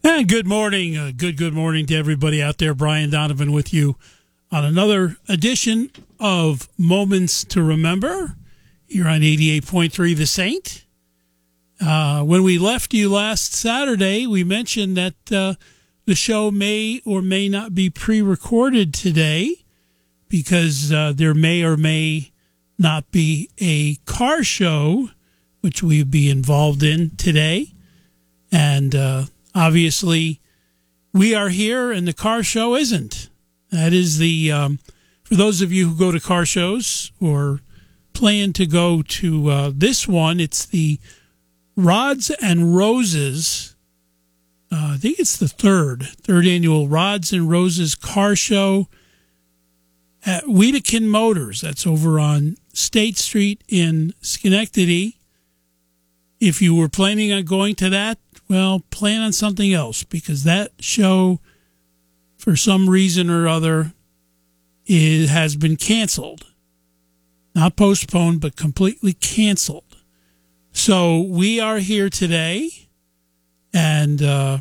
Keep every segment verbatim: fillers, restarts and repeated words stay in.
And good morning. Uh, good, good morning to everybody out there. Brian Donovan with you on another edition of Moments to Remember here on eighty-eight point three The Saint. Uh, when we left you last Saturday, we mentioned that uh, the show may or may not be pre-recorded today because uh, there may or may not be a car show, which we'd be involved in today. And uh, obviously, we are here and the car show isn't. That is the, um, for those of you who go to car shows or plan to go to uh, this one, it's the Rods and Roses. Uh, I think it's the third, third annual Rods and Roses car show at Wedekind Motors. That's over on State Street in Schenectady. If you were planning on going to that, well, plan on something else, because that show, for some reason or other, it has been canceled. Not postponed, but completely canceled. So we are here today, and uh,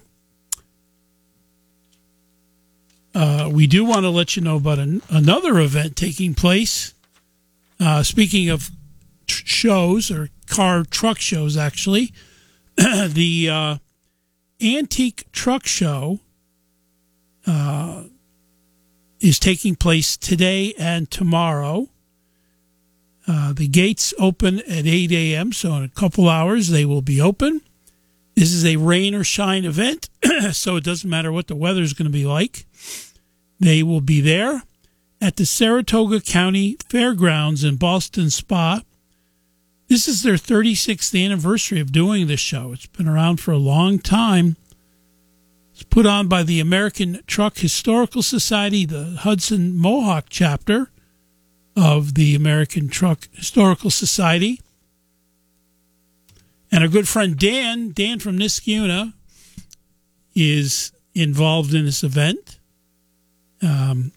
uh, we do want to let you know about an, another event taking place. Uh, speaking of tr- shows, or car truck shows, actually, the uh, Antique Truck Show uh, is taking place today and tomorrow. Uh, the gates open at eight a.m., so in a couple hours they will be open. This is a rain or shine event, so it doesn't matter what the weather is going to be like. They will be there at the Saratoga County Fairgrounds in Ballston Spa. This is their thirty-sixth anniversary of doing this show. It's been around for a long time. It's put on by the American Truck Historical Society, the Hudson Mohawk chapter of the American Truck Historical Society. And our good friend Dan, Dan from Niskayuna, is involved in this event. Um,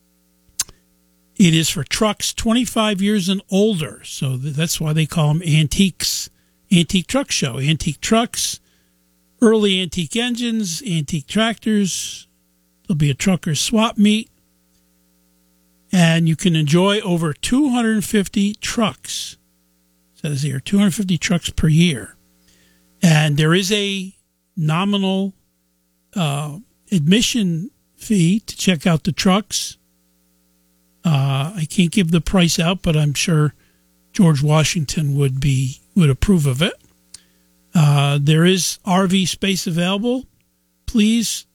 it is for trucks twenty-five years and older, so that's why they call them antiques. Antique Truck Show. Antique trucks, early antique engines, antique tractors. There'll be a trucker swap meet. And you can enjoy over two hundred fifty trucks. It says here, two hundred fifty trucks per year. And there is a nominal uh, admission fee to check out the trucks. Uh, I can't give the price out, but I'm sure George Washington would be would approve of it. Uh, there is R V space available. Please